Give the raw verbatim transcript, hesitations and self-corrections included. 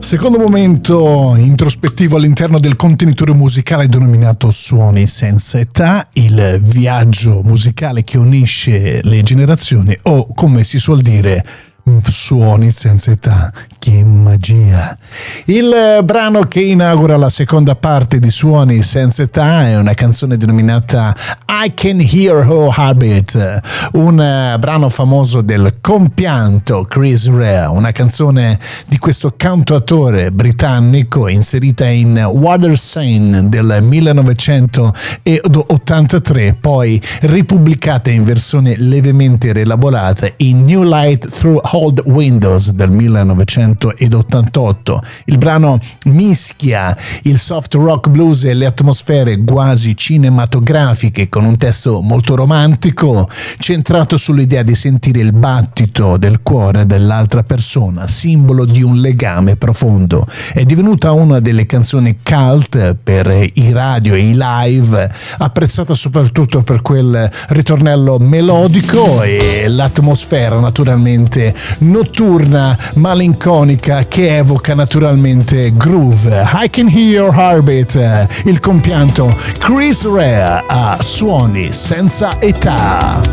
Secondo momento introspettivo all'interno del contenitore musicale denominato Suoni senza età, il viaggio musicale che unisce le generazioni, o come si suol dire, suoni senza età. Che magia! Il brano che inaugura la seconda parte di Suoni senza età è una canzone denominata I Can Hear Her Heartbeat, un brano famoso del compianto Chris Rea, una canzone di questo cantautore britannico inserita in Water Sign del millenovecentottantatré, poi ripubblicata in versione levemente rielaborata in New Light Through Old Windows del millenovecentottantotto. Il brano mischia il soft rock blues e le atmosfere quasi cinematografiche con un testo molto romantico, centrato sull'idea di sentire il battito del cuore dell'altra persona, simbolo di un legame profondo. È divenuta una delle canzoni cult per i radio e i live, apprezzata soprattutto per quel ritornello melodico e l'atmosfera naturalmente notturna, malinconica, che evoca naturalmente groove. I Can Hear Your Heartbeat, il compianto Chris Rea a Suoni senza età.